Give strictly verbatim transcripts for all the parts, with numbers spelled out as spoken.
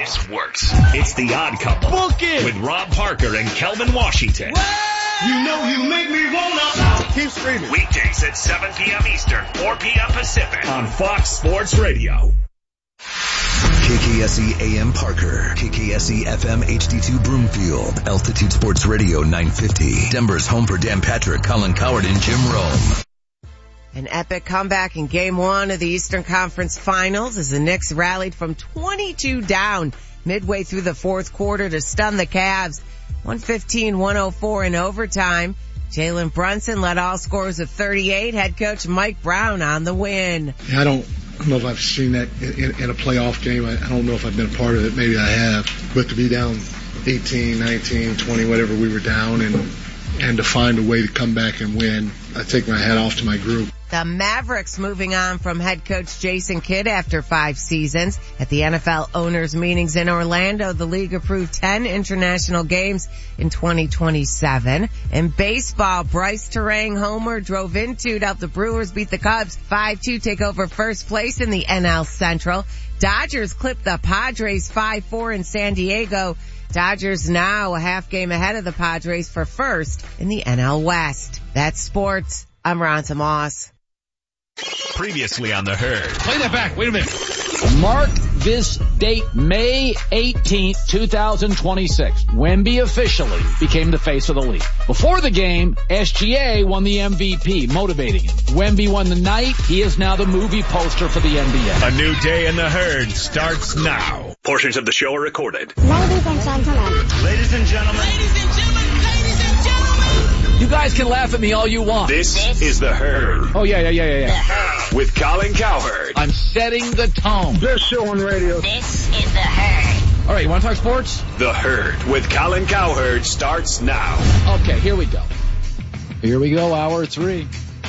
This works. It's The Odd Couple. Book it. With Rob Parker and Kelvin Washington. You know you make me wanna. Keep screaming. Weekdays at seven p.m. Eastern, four p.m. Pacific on Fox Sports Radio. K K S E A M Parker, K K S E F M H D two Broomfield, Altitude Sports Radio nine fifty, Denver's home for Dan Patrick, Colin Cowherd, and Jim Rome. An epic comeback in game one of the Eastern Conference Finals as the Knicks rallied from twenty-two down midway through the fourth quarter to stun the Cavs. one fifteen one oh four in overtime. Jalen Brunson led all scorers of thirty-eight. Head coach Mike Brown on the win. I don't know if I've seen that in, in a playoff game. I, I don't know if I've been a part of it. Maybe I have. But to be down eighteen, nineteen, twenty, whatever we were down, and and to find a way to come back and win, I take my hat off to my group. The Mavericks moving on from head coach Jason Kidd after five seasons. At the N F L owners meetings in Orlando, the league approved ten international games in twenty twenty-seven. In baseball, Bryce Terang homer drove into to help the Brewers beat the Cubs five two, take over first place in the N L Central. Dodgers clipped the Padres five four in San Diego. Dodgers now a half game ahead of the Padres for first in the N L West. That's sports. I'm Ronta Moss. Previously on The Herd. Play that back. Wait a minute. Mark this date, May eighteenth, twenty twenty-six. Wemby officially became the face of the league. Before the game, S G A won the M V P, motivating him. Wemby won the night. He is now the movie poster for the N B A. A new day in The Herd starts now. Portions of the show are recorded. Ladies and gentlemen. Ladies and gentlemen. Ladies and gentlemen. Ladies and gentlemen. You guys can laugh at me all you want. This, this is The Herd. Oh, yeah, yeah, yeah, yeah, yeah. With Colin Cowherd. I'm setting the tone. Best show on radio. This is The Herd. All right, you want to talk sports? The Herd with Colin Cowherd starts now. Okay, here we go. Here we go, hour three.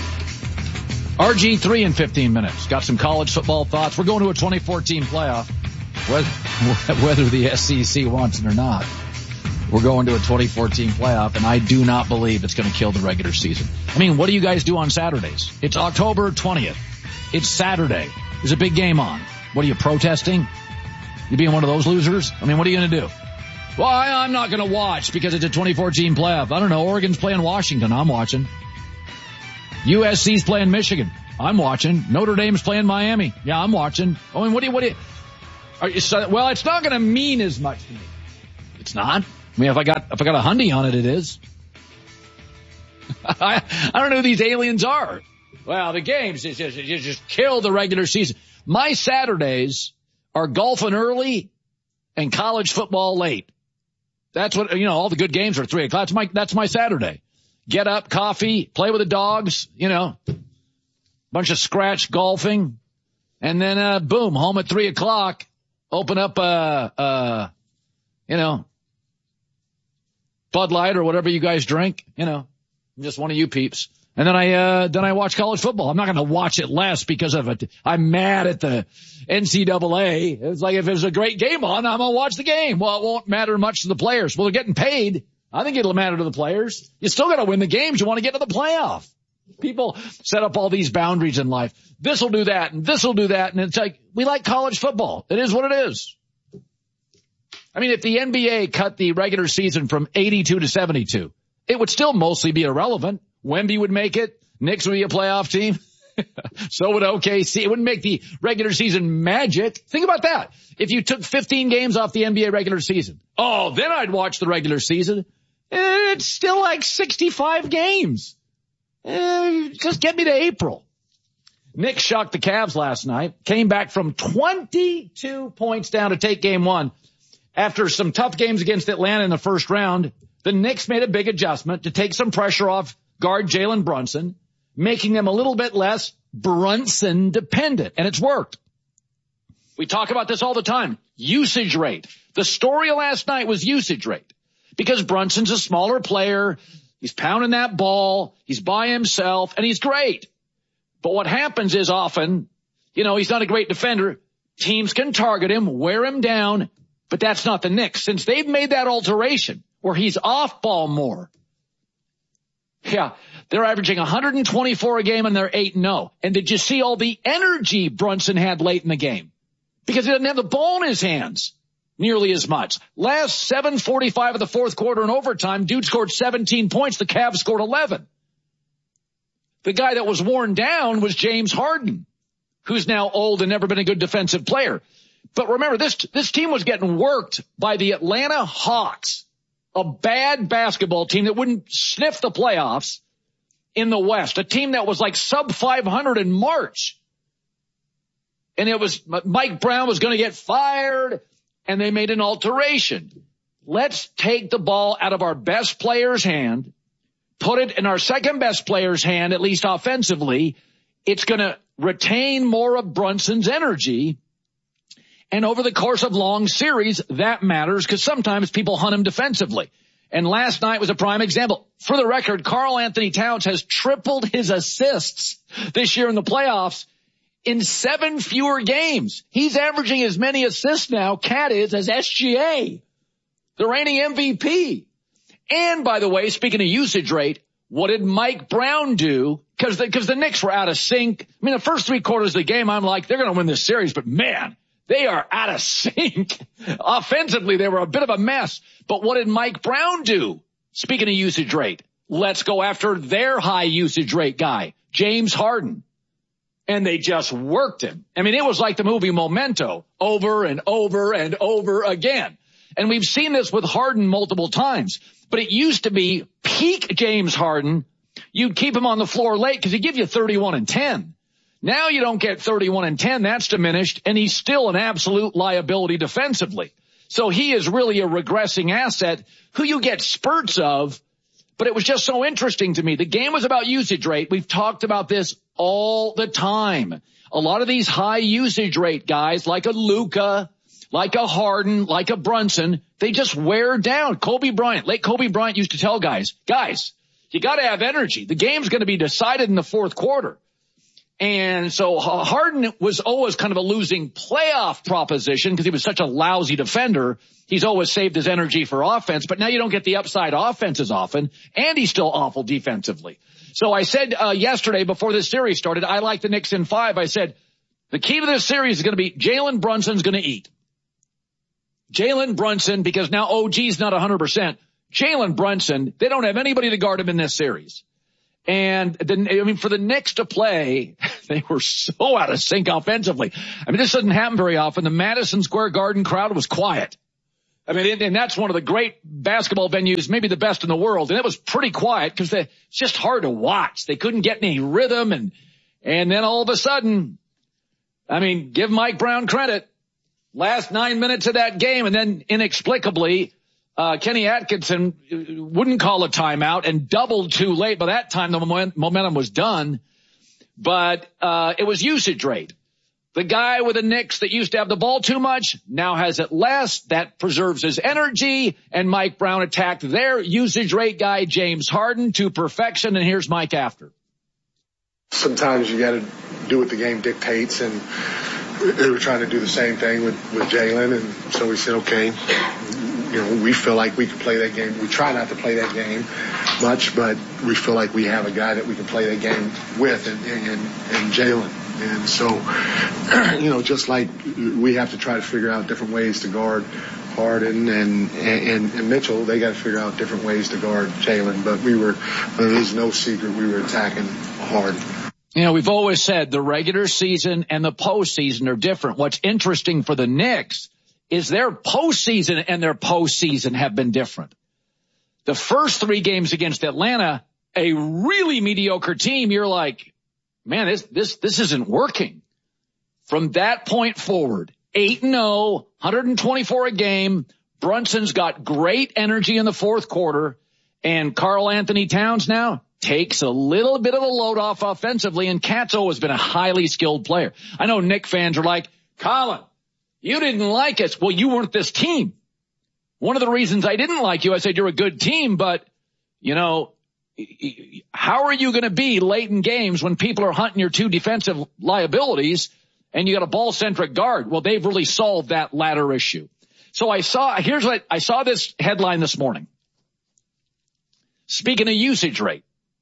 R G three in fifteen minutes. Got some college football thoughts. We're going to a twenty fourteen playoff, whether, whether the S E C wants it or not. We're going to a twenty fourteen playoff, and I do not believe it's going to kill the regular season. I mean, what do you guys do on Saturdays? It's October twentieth. It's Saturday. There's a big game on. What are you, protesting? You being one of those losers? I mean, what are you going to do? Well, I, I'm not going to watch because it's a twenty fourteen playoff. I don't know. Oregon's playing Washington. I'm watching. U S C's playing Michigan. I'm watching. Notre Dame's playing Miami. Yeah, I'm watching. I mean, what do you, what do you, are you, well, it's not going to mean as much to me. It's not. I mean, if I got, if I got a hundy on it, it is. I, I don't know who these aliens are. Well, the games, it's just, you just kill the regular season. My Saturdays are golfing early and college football late. That's what, you know, all the good games are three o'clock. That's my, that's my Saturday. Get up, coffee, play with the dogs, you know, bunch of scratch golfing. And then, uh, boom, home at three o'clock, open up, uh, uh, you know, Bud Light or whatever you guys drink, you know, I'm just one of you peeps. And then I, uh, then I watch college football. I'm not going to watch it less because of it. I'm mad at the N C double A. It's like if there's a great game on, I'm going to watch the game. Well, it won't matter much to the players. Well, they're getting paid. I think it'll matter to the players. You still got to win the games. You want to get to the playoff. People set up all these boundaries in life. This will do that and this will do that. And it's like, we like college football. It is what it is. I mean, if the N B A cut the regular season from eighty-two to seventy-two, it would still mostly be irrelevant. Wemby would make it. Knicks would be a playoff team. So would O K C. It wouldn't make the regular season magic. Think about that. If you took fifteen games off the N B A regular season, oh, then I'd watch the regular season. It's still like sixty-five games. Uh, just get me to April. Knicks shocked the Cavs last night. Came back from twenty-two points down to take game one. After some tough games against Atlanta in the first round, the Knicks made a big adjustment to take some pressure off guard Jalen Brunson, making them a little bit less Brunson dependent. And it's worked. We talk about this all the time. Usage rate. The story last night was usage rate because Brunson's a smaller player. He's pounding that ball. He's by himself and he's great. But what happens is often, you know, he's not a great defender. Teams can target him, wear him down, but that's not the Knicks. Since they've made that alteration where he's off ball more. Yeah, they're averaging one hundred twenty-four a game and they're eight and oh. And did you see all the energy Brunson had late in the game? Because he doesn't have the ball in his hands. nearly as much. Last seven forty-five of the fourth quarter in overtime, dude scored seventeen points. The Cavs scored eleven. The guy that was worn down was James Harden, who's now old and never been a good defensive player. But remember, this this team was getting worked by the Atlanta Hawks, a bad basketball team that wouldn't sniff the playoffs in the West, a team that was like sub five hundred in March. And it was Mike Brown was going to get fired, and they made an alteration. Let's take the ball out of our best player's hand, put it in our second best player's hand, at least offensively. It's going to retain more of Brunson's energy. And over the course of long series, that matters because sometimes people hunt him defensively. And last night was a prime example. For the record, Karl Anthony Towns has tripled his assists this year in the playoffs in seven fewer games. He's averaging as many assists now, Cat is, as S G A, the reigning M V P. And by the way, speaking of usage rate, what did Mike Brown do? Because the, because the Knicks were out of sync. I mean, the first three quarters of the game, I'm like, they're going to win this series, but man, they are out of sync. Offensively, they were a bit of a mess. But what did Mike Brown do? Speaking of usage rate, let's go after their high usage rate guy, James Harden. And they just worked him. I mean, it was like the movie Memento, over and over and over again. And we've seen this with Harden multiple times. But it used to be peak James Harden. You'd keep him on the floor late because he'd give you thirty-one and ten. Now you don't get thirty-one and ten. That's diminished. And he's still an absolute liability defensively. So he is really a regressing asset who you get spurts of. But it was just so interesting to me. The game was about usage rate. We've talked about this all the time. A lot of these high usage rate guys like a Luka, like a Harden, like a Brunson, they just wear down. Kobe Bryant, late Kobe Bryant used to tell guys, guys, you got to have energy. The game's going to be decided in the fourth quarter. And so Harden was always kind of a losing playoff proposition because he was such a lousy defender. He's always saved his energy for offense, but now you don't get the upside offense as often, and he's still awful defensively. So I said uh, yesterday before this series started, I like the Knicks in five. I said the key to this series is going to be Jalen Brunson's going to eat. Jalen Brunson, because now O G's not one hundred percent. Jalen Brunson, they don't have anybody to guard him in this series. And then, I mean, for the Knicks to play, they were so out of sync offensively. I mean, this doesn't happen very often. The Madison Square Garden crowd was quiet. I mean, and that's one of the great basketball venues, maybe the best in the world. And it was pretty quiet because it's just hard to watch. They couldn't get any rhythm. And, and then all of a sudden, I mean, give Mike Brown credit. Last nine minutes of that game, and then inexplicably, Uh, Kenny Atkinson wouldn't call a timeout and doubled too late. By that time, the momentum was done. But uh it was usage rate. The guy with the Knicks that used to have the ball too much now has it less. That preserves his energy. And Mike Brown attacked their usage rate guy, James Harden, to perfection. And here's Mike after. Sometimes you got to do what the game dictates, and they were trying to do the same thing with, with Jalen. And so we said, okay, you know, we feel like we can play that game. We try not to play that game much, but we feel like we have a guy that we can play that game with, and, and, and Jalen. And so, you know, just like we have to try to figure out different ways to guard Harden and, and, and Mitchell, they got to figure out different ways to guard Jalen. But we were, there's no secret, we were attacking Harden. You know, we've always said the regular season and the postseason are different. What's interesting for the Knicks is their postseason and their postseason have been different. The first three games against Atlanta, a really mediocre team, you're like, man, this, this, this isn't working. From that point forward, eight and oh, one hundred twenty-four a game. Brunson's got great energy in the fourth quarter, and Karl Anthony Towns now takes a little bit of the load off offensively, and Cat's always been a highly skilled player. I know Knick fans are like, Colin, you didn't like us. Well, you weren't this team. One of the reasons I didn't like you, I said you're a good team, but, you know, how are you going to be late in games when people are hunting your two defensive liabilities and you got a ball-centric guard? Well, they've really solved that latter issue. So I saw, here's what, I saw this headline this morning. Speaking of usage rate,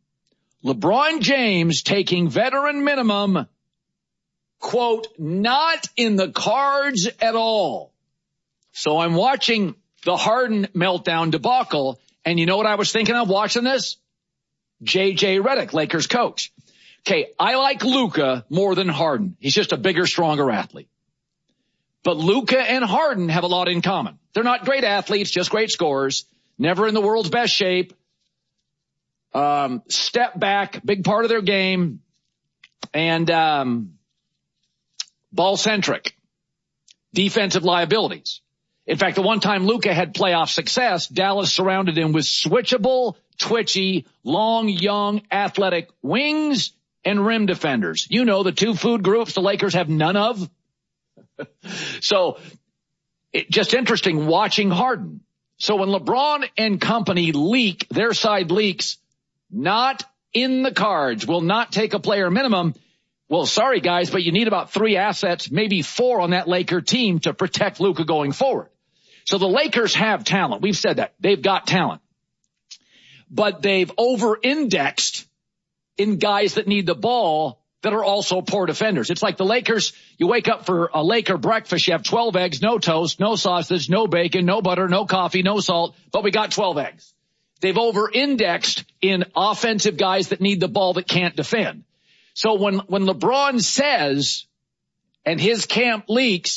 LeBron James taking veteran minimum, quote, not in the cards at all So I'm watching the Harden meltdown debacle, and you know what I was thinking of watching this? J J Redick, Lakers coach. Okay, I like Luka more than Harden. He's just a bigger, stronger athlete. But Luka and Harden have a lot in common. They're not great athletes, just great scorers. Never in the world's best shape. Um, step back, big part of their game. And um, ball-centric. Defensive liabilities. In fact, the one time Luka had playoff success, Dallas surrounded him with switchable, twitchy, long, young, athletic wings and rim defenders. You know, the two food groups the Lakers have none of. So, it, just interesting watching Harden. So when LeBron and company leak, their side leaks, not in the cards, will not take a player minimum. Well, sorry guys, but you need about three assets, maybe four on that Laker team to protect Luka going forward. So the Lakers have talent. We've said that. They've got talent. But they've over-indexed in guys that need the ball that are also poor defenders. It's like the Lakers, you wake up for a Laker breakfast, you have twelve eggs, no toast, no sausage, no bacon, no butter, no coffee, no salt, but we got twelve eggs. They've over-indexed in offensive guys that need the ball that can't defend. So when, when LeBron says, and his camp leaks,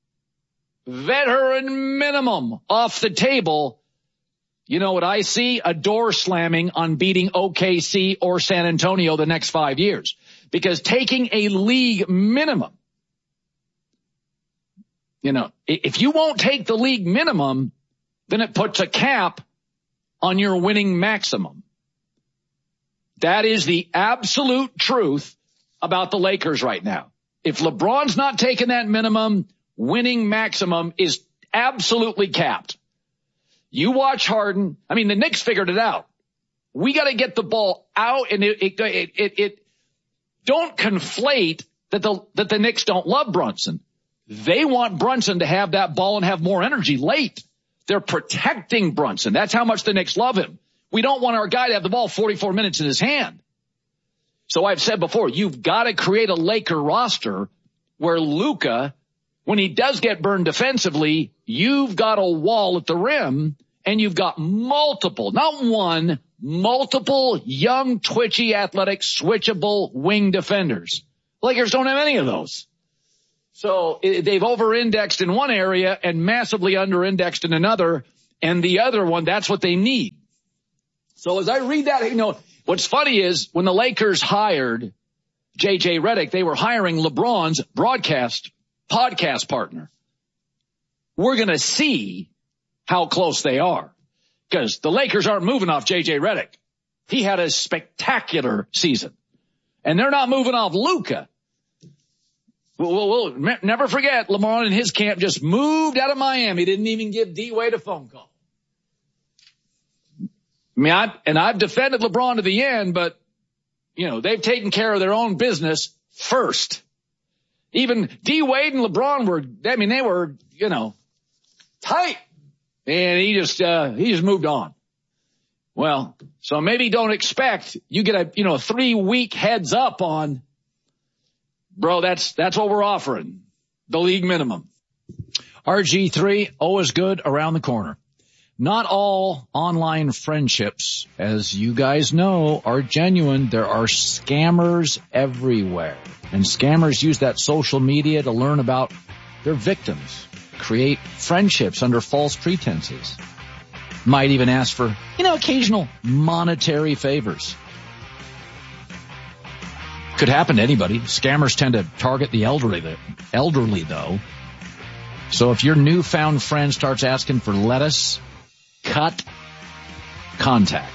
veteran minimum off the table, you know what I see? A door slamming on beating O K C or San Antonio the next five years. Because taking a league minimum, you know, if you won't take the league minimum, then it puts a cap on your winning maximum. That is the absolute truth about the Lakers right now. If LeBron's not taking that minimum, winning maximum is absolutely capped. You watch Harden. I mean, the Knicks figured it out. We got to get the ball out, and it, it, it, it, it don't conflate that the, that the Knicks don't love Brunson. They want Brunson to have that ball and have more energy late. They're protecting Brunson. That's how much the Knicks love him. We don't want our guy to have the ball forty-four minutes in his hand. So I've said before, you've got to create a Laker roster where Luka, when he does get burned defensively, you've got a wall at the rim and you've got multiple, not one, multiple young, twitchy, athletic, switchable wing defenders. Lakers don't have any of those. So they've over-indexed in one area and massively under-indexed in another, and the other one, that's what they need. So as I read that, you know, what's funny is when the Lakers hired J J Redick, they were hiring LeBron's broadcast podcast partner. We're going to see how close they are because the Lakers aren't moving off J J Redick. He had a spectacular season, and they're not moving off Luka. We'll, we'll, we'll never forget LeBron and his camp just moved out of Miami. Didn't even give D-Wade a phone call. I mean, I, and I've defended LeBron to the end, but, you know, they've taken care of their own business first. Even D-Wade and LeBron were, I mean, they were, you know, tight. And he just, uh, he just moved on. Well, so maybe don't expect you get a, you know, three week heads up on, bro, that's, that's what we're offering. The league minimum. R G three, always good around the corner. Not all online friendships, as you guys know, are genuine. There are scammers everywhere. And scammers use that social media to learn about their victims, create friendships under false pretenses. Might even ask for, you know, occasional monetary favors. Could happen to anybody. Scammers tend to target the elderly, elderly though. So if your newfound friend starts asking for lettuce, cut contact.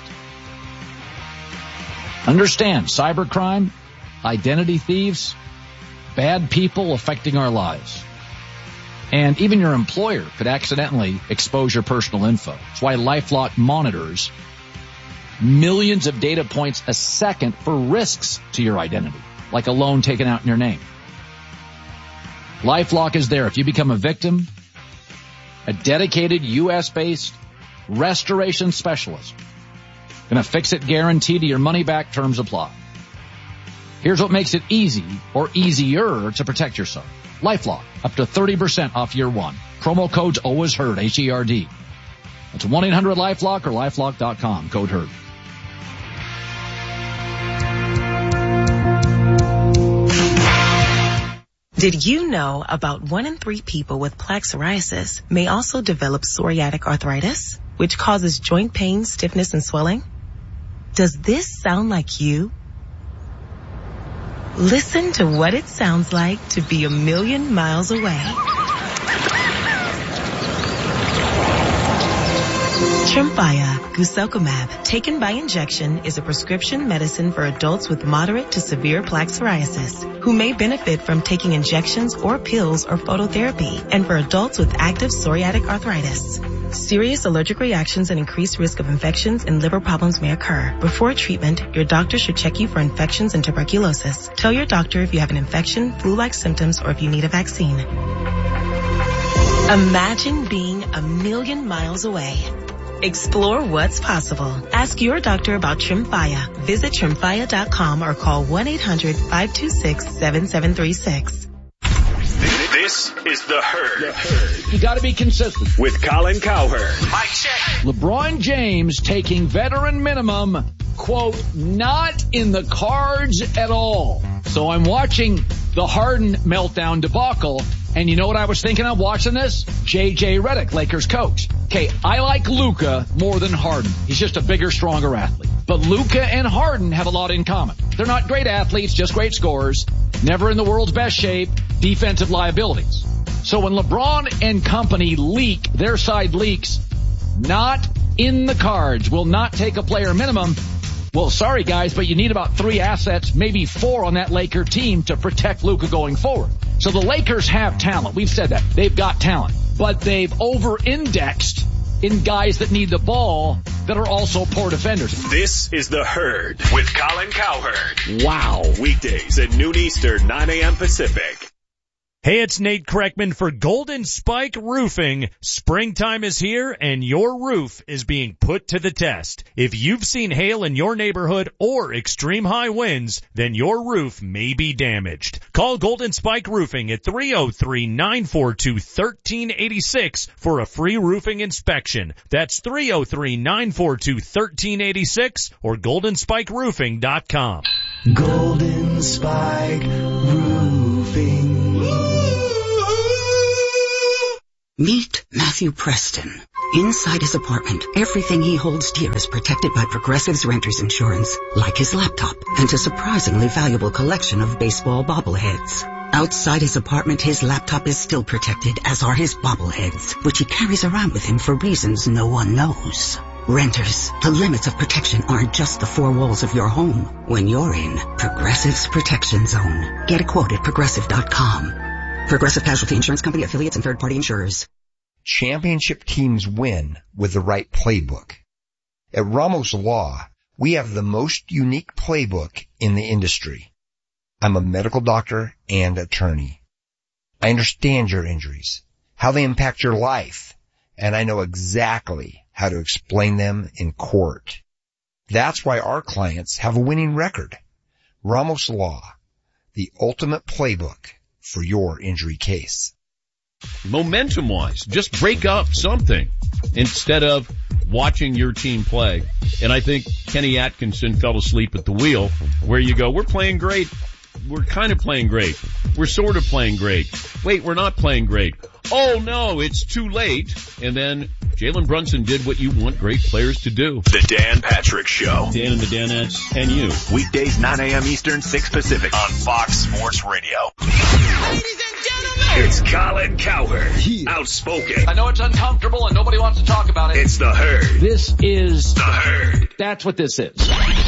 Understand, cybercrime, identity thieves, bad people affecting our lives. And even your employer could accidentally expose your personal info. That's why LifeLock monitors millions of data points a second for risks to your identity, like a loan taken out in your name. LifeLock is there. If you become a victim, a dedicated U S-based restoration specialist. Gonna fix it guaranteed to your money back, terms apply. Here's what makes it easy or easier to protect yourself. LifeLock, up to thirty percent off year one. Promo code's always HERD, H E R D. That's one eight hundred LifeLock or lifelock dot com, code HERD. Did you know about one in three people with plaque psoriasis may also develop psoriatic arthritis, which causes joint pain, stiffness, and swelling? Does this sound like you? Listen to what it sounds like to be a million miles away. Tremfya guselkumab, taken by injection, is a prescription medicine for adults with moderate to severe plaque psoriasis who may benefit from taking injections or pills or phototherapy, and for adults with active psoriatic arthritis. Serious allergic reactions and increased risk of infections and liver problems may occur. Before treatment, your doctor should check you for infections and tuberculosis. Tell your doctor if you have an infection, flu-like symptoms, or if you need a vaccine. Imagine being a million miles away. Explore what's possible. Ask your doctor about Tremfya. Visit tremfya dot com or call one eight hundred five two six seven seven three six. This is The Herd. The Herd. You gotta be consistent. With Colin Cowherd. Mic check. LeBron James taking veteran minimum, quote, not in the cards at all. So I'm watching the Harden meltdown debacle, and you know what I was thinking of watching this? J J Redick, Lakers coach. Okay, I like Luka more than Harden. He's just a bigger, stronger athlete. But Luka and Harden have a lot in common. They're not great athletes, just great scorers. Never in the world's best shape. Defensive liabilities. So when LeBron and company leak, their side leaks, not in the cards, will not take a player minimum. Well, sorry guys, but you need about three assets, maybe four on that Laker team to protect Luka going forward. So the Lakers have talent. We've said that. They've got talent. But they've over-indexed in guys that need the ball that are also poor defenders. This is The Herd with Colin Cowherd. Wow. Weekdays at noon Eastern, nine a.m. Pacific. Hey, it's Nate Kreckman for Golden Spike Roofing. Springtime is here and your roof is being put to the test. If you've seen hail in your neighborhood or extreme high winds, then your roof may be damaged. Call Golden Spike Roofing at three oh three, nine four two, one three eight six for a free roofing inspection. That's three oh three, nine four two, one three eight six or golden spike roofing dot com. Golden Spike Roofing. Meet Matthew Preston. Inside his apartment, everything he holds dear is protected by Progressive's Renter's Insurance, like his laptop and a surprisingly valuable collection of baseball bobbleheads. Outside his apartment, his laptop is still protected, as are his bobbleheads, which he carries around with him for reasons no one knows. Renters, the limits of protection aren't just the four walls of your home. When you're in Progressive's Protection Zone, get a quote at progressive dot com. Progressive Casualty Insurance Company, affiliates, and third-party insurers. Championship teams win with the right playbook. At Ramos Law, we have the most unique playbook in the industry. I'm a medical doctor and attorney. I understand your injuries, how they impact your life, and I know exactly how to explain them in court. That's why our clients have a winning record. Ramos Law, the ultimate playbook for your injury case. Momentum-wise, just break up something instead of watching your team play. And I think Kenny Atkinson fell asleep at the wheel, where you go, we're playing great. We're kind of playing great. We're sort of playing great. Wait, we're not playing great. Oh no, it's too late. And then Jalen Brunson did what you want great players to do. The Dan Patrick Show. Dan and the Danettes and you. Weekdays nine a.m. Eastern, six Pacific on Fox Sports Radio. Ladies and gentlemen, it's Colin Cowherd. Yeah. Outspoken. I know it's uncomfortable and nobody wants to talk about it. It's The Herd. This is The Herd. That's what this is.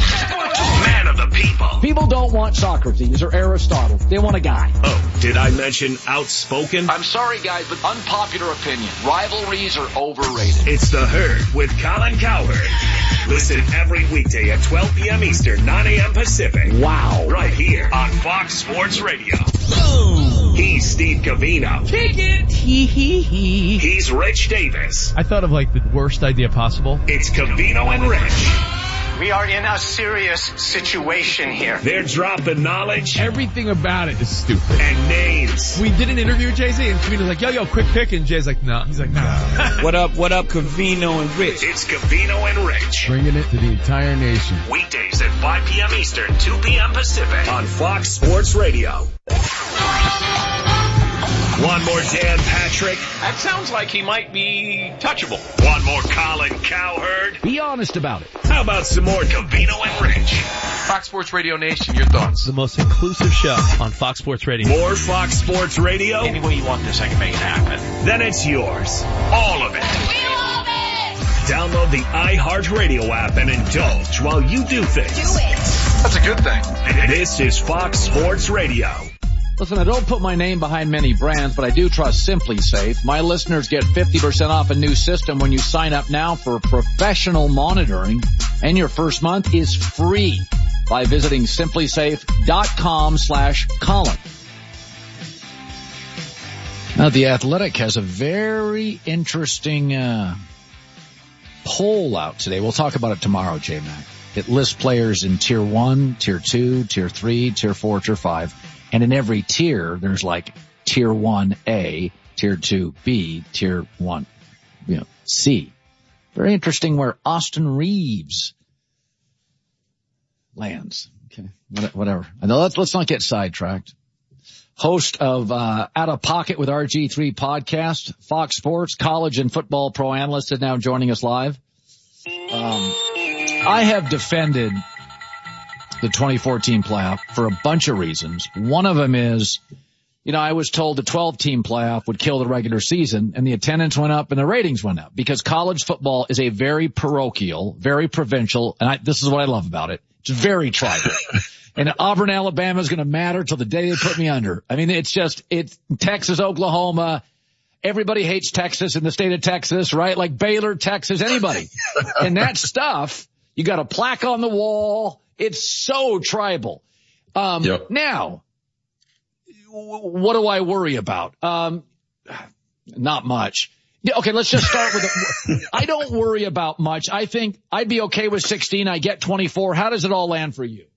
Man of the people. People don't want Socrates or Aristotle. They want a guy. Oh, did I mention outspoken? I'm sorry, guys, but unpopular opinion. Rivalries are overrated. It's The Herd with Colin Cowherd. Listen every weekday at twelve p.m. Eastern, nine a.m. Pacific. Wow. Right here on Fox Sports Radio. Boom. He's Steve Covino. Kick it. Hee hee hee. He's Rich Davis. I thought of like the worst idea possible. It's Covino and Rich. We are in a serious situation here. They're dropping knowledge. Everything about it is stupid. And names. We did an interview with Jay-Z and Kavino's like, yo, yo, quick pick. And Jay's like, no. Nah. He's like, no. Nah. What up, what up, Kavino and Rich? It's Kavino and Rich. Bringing it to the entire nation. Weekdays at five p.m. Eastern, two p.m. Pacific on Fox Sports Radio. One more Dan Patrick. That sounds like he might be touchable. One more Colin Cowherd. Be honest about it. How about some more Cavino and Rich? Fox Sports Radio Nation, your thoughts? The most inclusive show on Fox Sports Radio. More Fox Sports Radio? Any way you want this, I can make it happen. Then it's yours. All of it. We love it! Download the iHeartRadio app and indulge while you do things. Do it! That's a good thing. This is Fox Sports Radio. Listen, I don't put my name behind many brands, but I do trust Simply Safe. My listeners get fifty percent off a new system when you sign up now for professional monitoring, and your first month is free by visiting simplysafe.com slash Colin. Now, The Athletic has a very interesting uh poll out today. We'll talk about it tomorrow, J-Mac. It lists players in tier one, tier two, tier three, tier four, tier five. And in every tier, there's like tier one A, tier two B, tier one, you know, C. Very interesting where Austin Reeves lands. Okay. Whatever. I know let's, let's not get sidetracked. Host of, uh, Out of Pocket with R G three podcast, Fox Sports, college and football pro analyst is now joining us live. Um, I have defended the twenty fourteen playoff for a bunch of reasons. One of them is, you know, I was told the twelve team playoff would kill the regular season, and the attendance went up and the ratings went up because college football is a very parochial, very provincial, and I, this is what I love about it. It's very tribal. And Auburn, Alabama is going to matter till the day they put me under. I mean, it's just, it's Texas, Oklahoma. Everybody hates Texas in the state of Texas, right? Like Baylor, Texas, anybody. And that stuff, you got a plaque on the wall. It's so tribal. Um, yep. Now, what do I worry about? Um, not much. Okay, let's just start with it. I don't worry about much. I think I'd be okay with sixteen. I get twenty-four. How does it all land for you?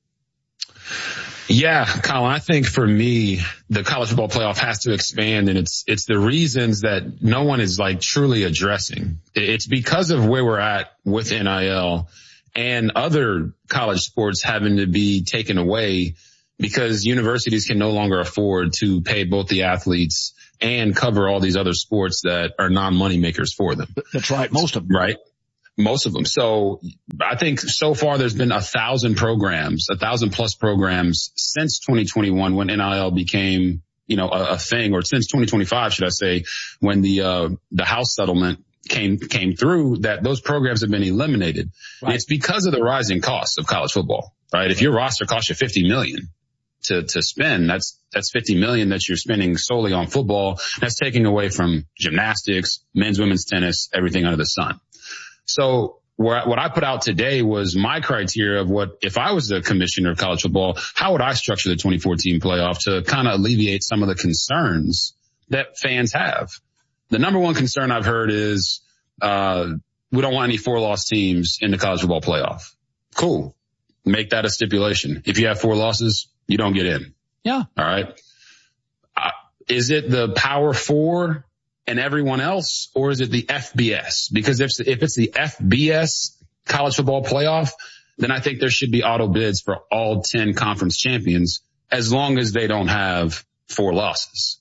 Yeah, Colin, I think for me, the college football playoff has to expand, and it's, it's the reasons that no one is like truly addressing. It's because of where we're at with N I L and other college sports having to be taken away because universities can no longer afford to pay both the athletes and cover all these other sports that are non-money makers for them. That's right. Most of them. Right. Most of them. So I think so far there's been a thousand programs, a thousand plus programs since twenty twenty-one when N I L became, you know, a, a thing, or since twenty twenty-five, should I say, when the, uh, the House settlement came, came through, that those programs have been eliminated. Right. It's because of the rising costs of college football, right? If your roster costs you fifty million to, to spend, that's, that's fifty million that you're spending solely on football. That's taking away from gymnastics, men's, women's tennis, everything under the sun. So what I put out today was my criteria of what, if I was the commissioner of college football, how would I structure the twenty fourteen playoff to kind of alleviate some of the concerns that fans have? The number one concern I've heard is, uh, we don't want any four loss teams in the college football playoff. Cool. Make that a stipulation. If you have four losses, you don't get in. Yeah. All right. Uh, is it the Power Four and everyone else, or is it the F B S? Because if, if it's the F B S college football playoff, then I think there should be auto bids for all ten conference champions as long as they don't have four losses.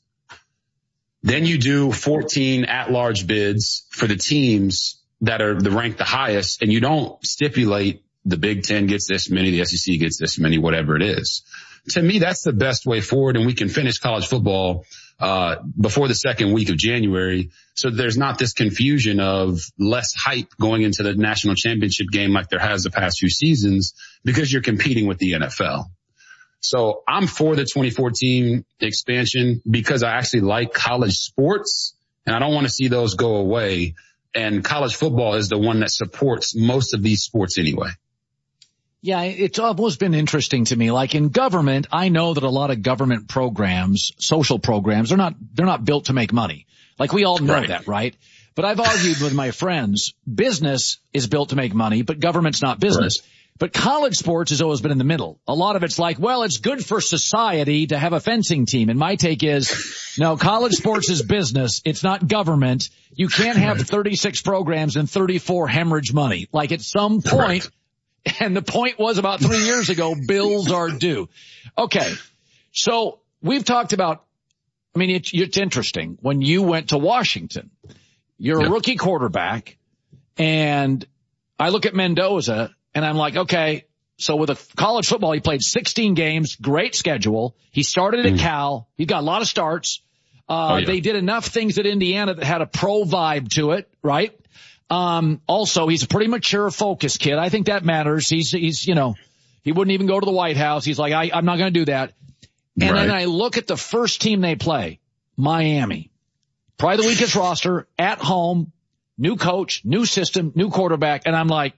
Then you do fourteen at-large bids for the teams that are the ranked the highest, and you don't stipulate the Big Ten gets this many, the S E C gets this many, whatever it is. To me, that's the best way forward, and we can finish college football uh before the second week of January, so there's not this confusion of less hype going into the national championship game like there has the past few seasons, because you're competing with the N F L. So I'm for the twenty fourteen expansion because I actually like college sports, and I don't want to see those go away. And college football is the one that supports most of these sports anyway. Yeah, it's always been interesting to me. Like in government, I know that a lot of government programs, social programs, they're not, they're not built to make money. Like we all know right. that, right? But I've argued with my friends, business is built to make money, but government's not business. Right. But college sports has always been in the middle. A lot of it's like, well, it's good for society to have a fencing team. And my take is, no, college sports is business. It's not government. You can't have thirty-six programs and thirty-four hemorrhage money. Like at some point, and the point was about three years ago, bills are due. Okay. So we've talked about, I mean, it's, it's interesting. When you went to Washington, you're a yep. rookie quarterback, and I look at Mendoza, and I'm like, okay, so with a college football, he played sixteen games, great schedule. He started at mm. Cal. He got a lot of starts. Uh, oh, yeah. They did enough things at Indiana that had a pro vibe to it, right? Um, also, he's a pretty mature, focused kid. I think that matters. He's, he's, you know, he wouldn't even go to the White House. He's like, I, I'm not going to do that. And right. then I look at the first team they play, Miami. Probably the weakest roster, at home, new coach, new system, new quarterback. And I'm like,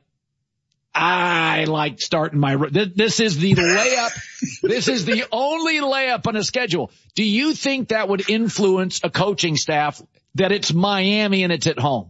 I like starting my, this is the layup. This is the only layup on a schedule. Do you think that would influence a coaching staff that it's Miami and it's at home?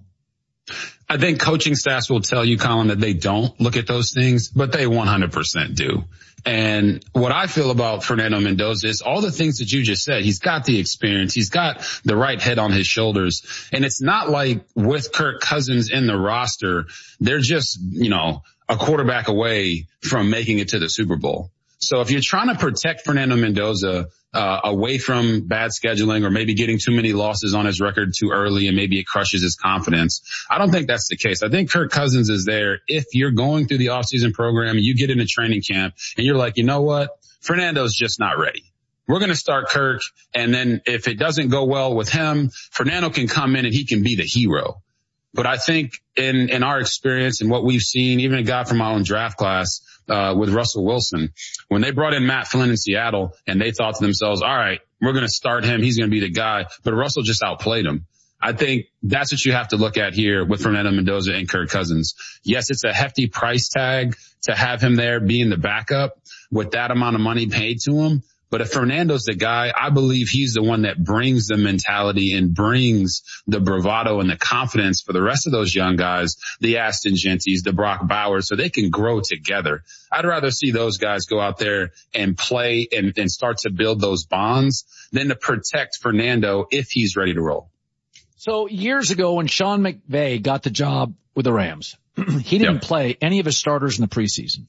I think coaching staffs will tell you, Colin, that they don't look at those things, but they one hundred percent do. And what I feel about Fernando Mendoza is all the things that you just said. He's got the experience. He's got the right head on his shoulders. And it's not like with Kirk Cousins in the roster, they're just, you know, a quarterback away from making it to the Super Bowl. So if you're trying to protect Fernando Mendoza uh, away from bad scheduling or maybe getting too many losses on his record too early and maybe it crushes his confidence, I don't think that's the case. I think Kirk Cousins is there if you're going through the offseason program and you get into training camp and you're like, you know what? Fernando's just not ready. We're going to start Kirk, and then if it doesn't go well with him, Fernando can come in and he can be the hero. But I think in, in our experience and what we've seen, even a guy from my own draft class, uh, with Russell Wilson, when they brought in Matt Flynn in Seattle and they thought to themselves, all right, we're going to start him. He's going to be the guy. But Russell just outplayed him. I think that's what you have to look at here with Fernando Mendoza and Kirk Cousins. Yes, it's a hefty price tag to have him there being the backup with that amount of money paid to him. But if Fernando's the guy, I believe he's the one that brings the mentality and brings the bravado and the confidence for the rest of those young guys, the Aston Genties, the Brock Bowers, so they can grow together. I'd rather see those guys go out there and play and, and start to build those bonds than to protect Fernando if he's ready to roll. So years ago when Sean McVay got the job with the Rams, he didn't yep. play any of his starters in the preseason.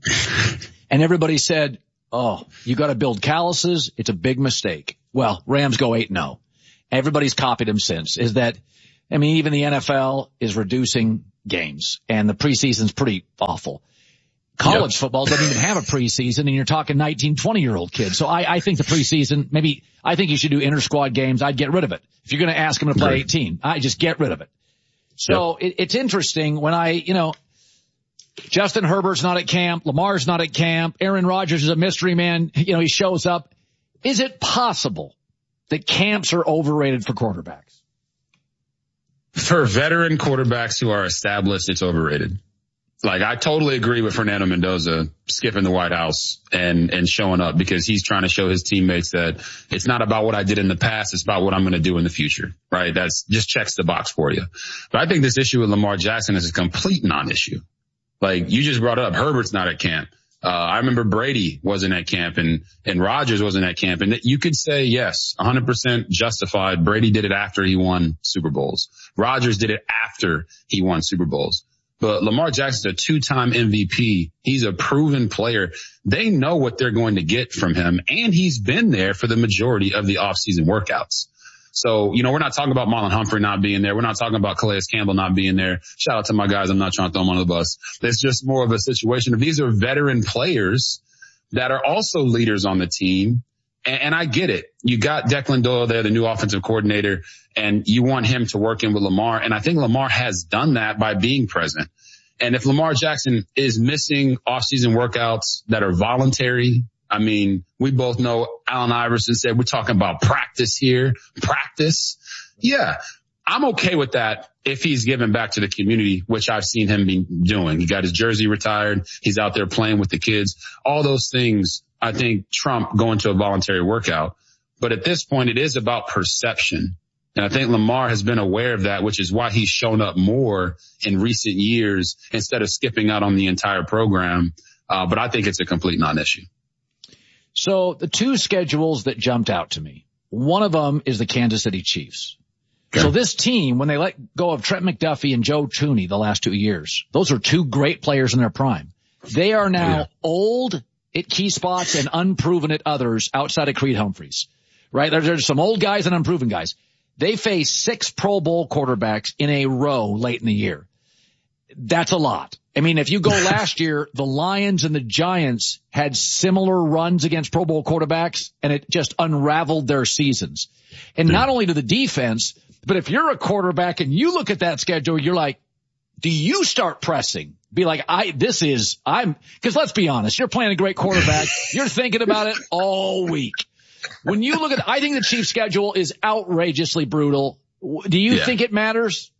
And everybody said, oh, you got to build calluses. It's a big mistake. Well, Rams go eight and oh. Everybody's copied him since. Is that, I mean, even the N F L is reducing games, and the preseason's pretty awful. College yep. football doesn't even have a preseason, and you're talking nineteen, twenty-year-old kids. So I, I think the preseason, maybe, I think you should do inter-squad games. I'd get rid of it. If you're going to ask them to play right. eighteen, I just get rid of it. So yep. it, it's interesting when I, you know, Justin Herbert's not at camp. Lamar's not at camp. Aaron Rodgers is a mystery man. You know, he shows up. Is it possible that camps are overrated for quarterbacks? For veteran quarterbacks who are established, it's overrated. Like, I totally agree with Fernando Mendoza skipping the White House and, and showing up because he's trying to show his teammates that it's not about what I did in the past. It's about what I'm going to do in the future, right? That's just checks the box for you. But I think this issue with Lamar Jackson is a complete non-issue. Like you just brought up, Herbert's not at camp. Uh, I remember Brady wasn't at camp and, and Rodgers wasn't at camp. And you could say, yes, one hundred percent justified. Brady did it after he won Super Bowls. Rodgers did it after he won Super Bowls. But Lamar Jackson's a two-time M V P. He's a proven player. They know what they're going to get from him. And he's been there for the majority of the offseason workouts. So, you know, we're not talking about Marlon Humphrey not being there. We're not talking about Calais Campbell not being there. Shout out to my guys. I'm not trying to throw them on the bus. It's just more of a situation of these are veteran players that are also leaders on the team. And, and I get it. You got Declan Doyle there, the new offensive coordinator, and you want him to work in with Lamar. And I think Lamar has done that by being present. And if Lamar Jackson is missing off-season workouts that are voluntary, I mean, we both know Allen Iverson said we're talking about practice here, practice. Yeah, I'm okay with that if he's given back to the community, which I've seen him be doing. He got his jersey retired. He's out there playing with the kids. All those things, I think, trump going to a voluntary workout. But at this point, it is about perception. And I think Lamar has been aware of that, which is why he's shown up more in recent years instead of skipping out on the entire program. Uh, but I think it's a complete non-issue. So the two schedules that jumped out to me, one of them is the Kansas City Chiefs. Okay. So this team, when they let go of Trent McDuffie and Joe Thuney the last two years, those are two great players in their prime. They are now yeah. old at key spots and unproven at others outside of Creed Humphreys, right? There's, there's some old guys and unproven guys. They face six Pro Bowl quarterbacks in a row late in the year. That's a lot. I mean, if you go last year, the Lions and the Giants had similar runs against Pro Bowl quarterbacks, and it just unraveled their seasons. And not only to the defense, but if you're a quarterback and you look at that schedule, you're like, do you start pressing? Be like, I, this is, I'm, cause let's be honest, you're playing a great quarterback. You're thinking about it all week. When you look at, I think the Chiefs schedule is outrageously brutal. Do you yeah. think it matters?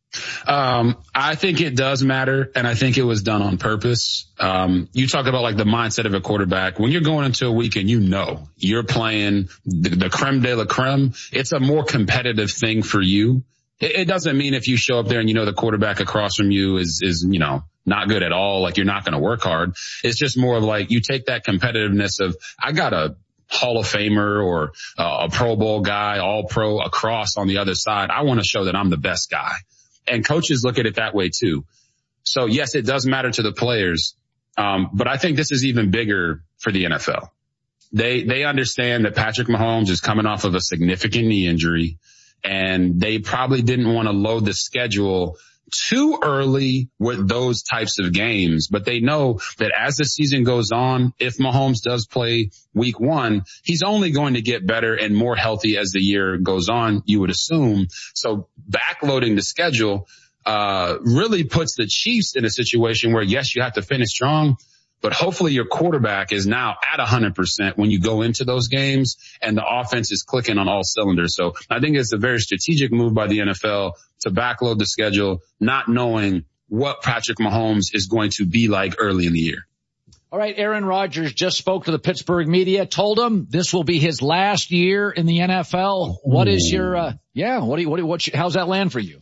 Um, I think it does matter, and I think it was done on purpose. Um, you talk about like the mindset of a quarterback. When you're going into a week and you know you're playing the, the creme de la creme, it's a more competitive thing for you. It, it doesn't mean if you show up there and you know the quarterback across from you is, is, you know, not good at all, like you're not going to work hard. It's just more of like you take that competitiveness of, I got a Hall of Famer or uh, a Pro Bowl guy, all pro across on the other side. I want to show that I'm the best guy. And coaches look at it that way too. So yes, it does matter to the players. Um, but I think this is even bigger for the N F L. They, they understand that Patrick Mahomes is coming off of a significant knee injury, and they probably didn't want to load the schedule too early with those types of games. But they know that as the season goes on, if Mahomes does play week one, he's only going to get better and more healthy as the year goes on, you would assume. So backloading the schedule, uh, really puts the Chiefs in a situation where, yes, you have to finish strong, but hopefully your quarterback is now at one hundred percent when you go into those games and the offense is clicking on all cylinders. So I think it's a very strategic move by the N F L to backload the schedule, not knowing what Patrick Mahomes is going to be like early in the year. All right, Aaron Rodgers just spoke to the Pittsburgh media, told them this will be his last year in the N F L. What is your, uh, yeah, what do you, what do you, what, how's that land for you?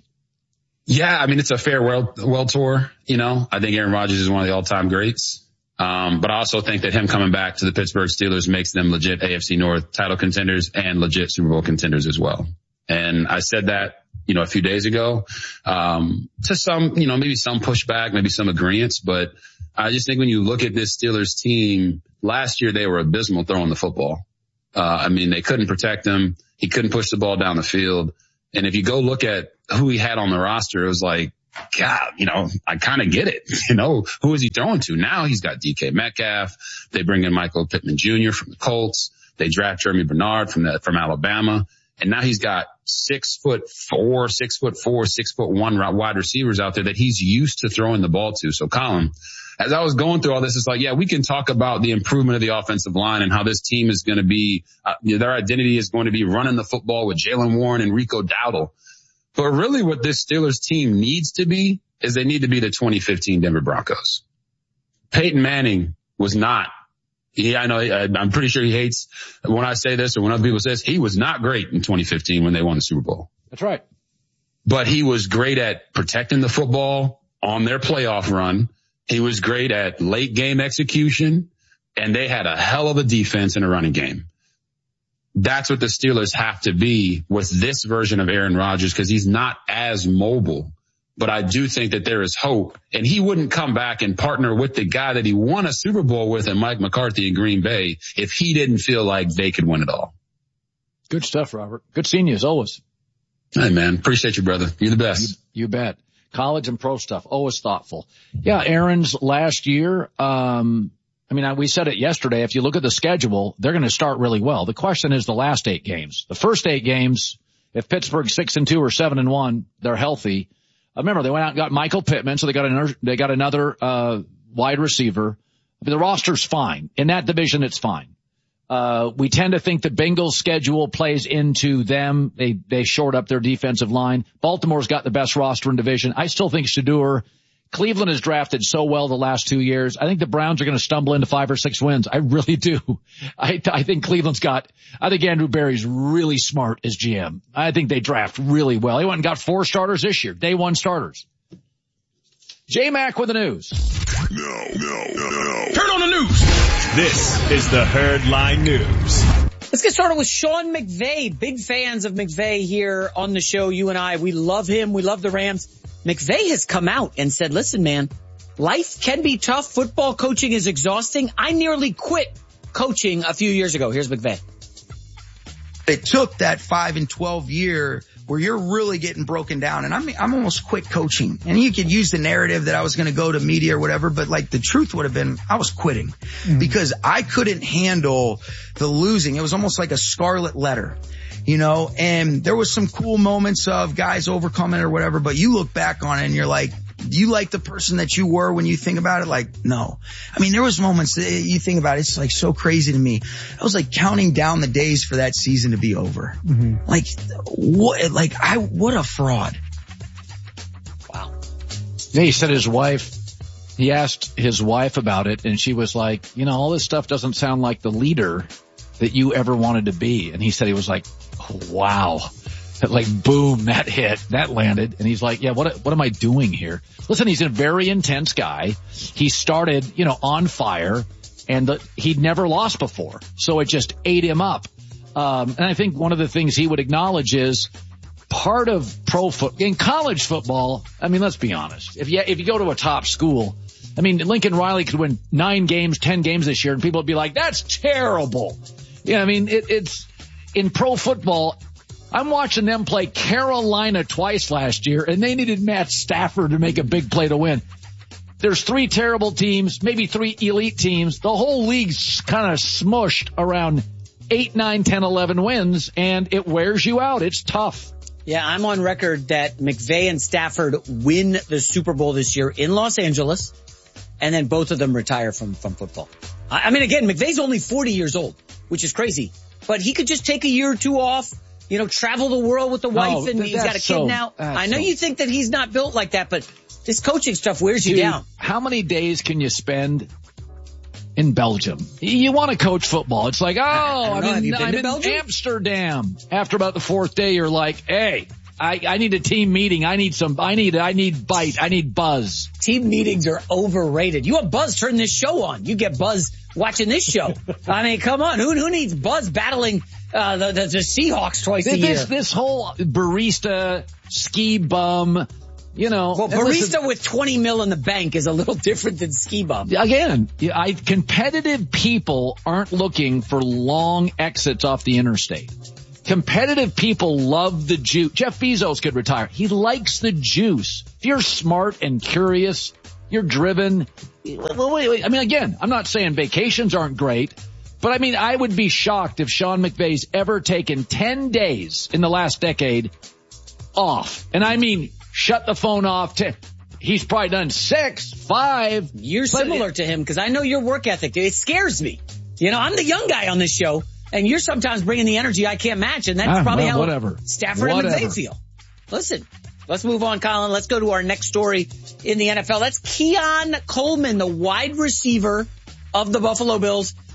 Yeah, I mean, it's a farewell well tour. You know, I think Aaron Rodgers is one of the all-time greats. Um, but I also think that him coming back to the Pittsburgh Steelers makes them legit A F C North title contenders and legit Super Bowl contenders as well. And I said that, you know, a few days ago, um, to some, you know, maybe some pushback, maybe some agreements, but I just think when you look at this Steelers team, last year they were abysmal throwing the football. Uh, I mean, they couldn't protect him. He couldn't push the ball down the field. And if you go look at who he had on the roster, it was like, God, you know, I kind of get it. You know, who is he throwing to? Now he's got D K Metcalf. They bring in Michael Pittman Junior from the Colts. They draft Jeremy Bernard from the, from Alabama. And now he's got six foot four, six foot four, six foot one wide receivers out there that he's used to throwing the ball to. So Colin, as I was going through all this, it's like, yeah, we can talk about the improvement of the offensive line and how this team is going to be, uh, their identity is going to be running the football with Jaylen Warren and Rico Dowdle. But really what this Steelers team needs to be is they need to be the twenty fifteen Denver Broncos. Peyton Manning was not. He, I know, I'm pretty sure he hates when I say this or when other people say this. He was not great in twenty fifteen when they won the Super Bowl. That's right. But he was great at protecting the football on their playoff run. He was great at late game execution, and they had a hell of a defense and a running game. That's what the Steelers have to be with this version of Aaron Rodgers, because he's not as mobile. But I do think that there is hope, and he wouldn't come back and partner with the guy that he won a Super Bowl with, and Mike McCarthy in Green Bay, if he didn't feel like they could win it all. Good stuff, Robert. Good seeing you as always. Hey man, appreciate you, brother. You're the best. You, you bet. College and pro stuff, always thoughtful. Yeah, Aaron's last year, um, I mean, we said it yesterday. If you look at the schedule, they're going to start really well. The question is the last eight games. The first eight games, if Pittsburgh's six and two or seven and one, they're healthy. Remember, they went out and got Michael Pittman, so they got another, they got another, uh, wide receiver. I mean, the roster's fine. In that division, it's fine. Uh, we tend to think the Bengals schedule plays into them. They, they short up their defensive line. Baltimore's got the best roster in division. I still think Shedeur Cleveland has drafted so well the last two years. I think the Browns are going to stumble into five or six wins. I really do. I, I think Cleveland's got, I think Andrew Berry's really smart as G M. I think they draft really well. He went and got four starters this year, day one starters. J-Mac with the news. No, no, no, no. Turn on the news. This is the Herd Line News. Let's get started with Sean McVay. Big fans of McVay here on the show. You and I, we love him. We love the Rams. McVay has come out and said, listen, man, life can be tough. Football coaching is exhausting. I nearly quit coaching a few years ago. Here's McVay. It took that five and twelve year where you're really getting broken down. And I'm, I'm almost quit coaching. And you could use the narrative that I was going to go to media or whatever, but like the truth would have been I was quitting mm-hmm. because I couldn't handle the losing. It was almost like a scarlet letter, you know, and there was some cool moments of guys overcoming or whatever, but you look back on it and you're like, do you like the person that you were when you think about it? Like, no. I mean, there was moments that you think about it, it's like so crazy to me. I was like counting down the days for that season to be over. Mm-hmm. Like, what, like I, what a fraud. Wow. Yeah, he said his wife, he asked his wife about it and she was like, you know, all this stuff doesn't sound like the leader that you ever wanted to be. And he said he was like, oh, wow. Like, boom, that hit, that landed. And he's like, yeah, what, what am I doing here? Listen, he's a very intense guy. He started, you know, on fire and the, he'd never lost before. So it just ate him up. Um, and I think one of the things he would acknowledge is part of pro foot in college football. I mean, let's be honest. If you, if you go to a top school, I mean, Lincoln Riley could win nine games, ten games this year and people would be like, that's terrible. Yeah. I mean, it, it's in pro football. I'm watching them play Carolina twice last year, and they needed Matt Stafford to make a big play to win. There's three terrible teams, maybe three elite teams. The whole league's kind of smushed around eight, nine, ten, eleven wins, and it wears you out. It's tough. Yeah, I'm on record that McVay and Stafford win the Super Bowl this year in Los Angeles, and then both of them retire from, from football. I, I mean, again, McVay's only forty years old, which is crazy, but he could just take a year or two off. You know, travel the world with the wife oh, and he's got a kid so, now. I know so. you think that he's not built like that, but this coaching stuff wears you Dude, down. How many days can you spend in Belgium? You want to coach football. It's like, oh, I'm know, in, I'm in Amsterdam. After about the fourth day, you're like, hey, I, I need a team meeting. I need some, I need, I need bite. I need buzz. Team meetings are overrated. You want buzz, turn this show on. You get buzz watching this show. I mean, come on. Who, who needs buzz battling Uh, the, the, the Seahawks twice this, a year? This whole barista, ski bum, you know. Well, barista listen, with twenty mil in the bank is a little different than ski bum. Again, I, competitive people aren't looking for long exits off the interstate. Competitive people love the juice. Jeff Bezos could retire. He likes the juice. If you're smart and curious, you're driven. I mean, again, I'm not saying vacations aren't great. But I mean, I would be shocked if Sean McVay's ever taken ten days in the last decade off. And I mean, shut the phone off. To, he's probably done six, five. You're similar it, to him because I know your work ethic. It scares me. You know, I'm the young guy on this show and you're sometimes bringing the energy I can't match. And that's ah, probably well, how whatever. Stafford whatever. and McVay feel. Listen, let's move on, Colin. Let's go to our next story in the N F L. That's Keon Coleman, the wide receiver of the Buffalo Bills.